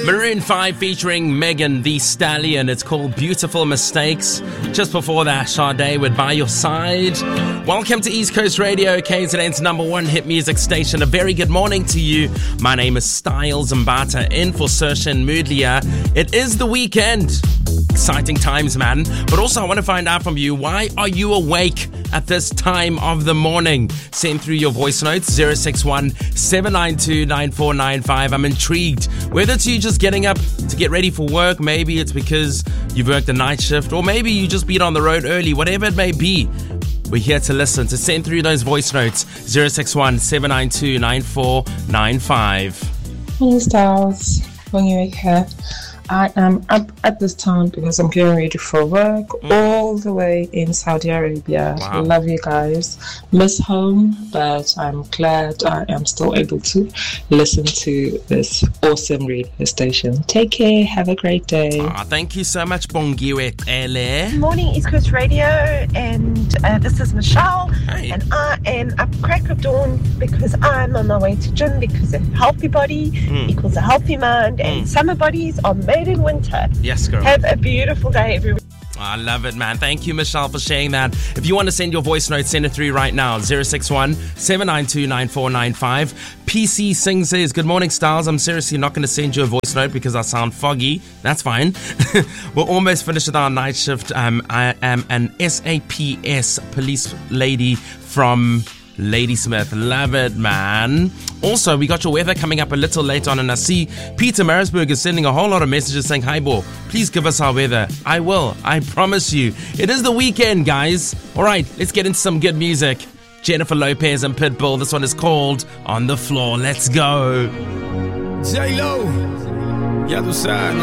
Maroon 5 featuring Megan Thee Stallion. It's called Beautiful Mistakes. Just before that, Sade with By Your Side. Welcome to East Coast Radio, KZN's #1 hit music station. A very good morning to you. My name is Styles Mbata, in for Sershin Moodlia. It is the weekend. Exciting times, man. But also, I want to find out from you, why are you awake at this time of the morning? Send through your voice notes, 061 792 9495. I'm intrigued. Whether it's you just getting up to get ready for work, maybe it's because you've worked a night shift, or maybe you just been on the road early, whatever it may be. We're here to listen. To send through those voice notes, 061 792 9495. Hey, Styles. When you wake here. I am up at this time because I'm getting ready for work all the way in Saudi Arabia. Wow. Love you guys. Miss home, but I'm glad I am still able to listen to this awesome radio station. Take care. Have a great day. Thank you so much, Bongiwe Ele. Good morning, East Coast Radio, and this is Michelle. Hey. And I am up crack of dawn because I'm on my way to gym, because a healthy body equals a healthy mind, and summer bodies are made in winter. Yes, girl. Have a beautiful day, everyone. I love it, man. Thank you, Michelle, for sharing that. If you want to send your voice note, send it through right now. 061 792 9495. PC Singh says, good morning, Styles. I'm seriously not going to send you a voice note because I sound foggy. That's fine. We're almost finished with our night shift. I am an SAPS police lady from Ladysmith. Love it, man. Also, we got your weather coming up a little later on, and I see Peter Marisburg is sending a whole lot of messages saying, hi, Bo, please give us our weather. I will. I promise you. It is the weekend, guys. All right, let's get into some good music. Jennifer Lopez and Pitbull. This one is called On the Floor. Let's go. J-Lo, ya tú sabes,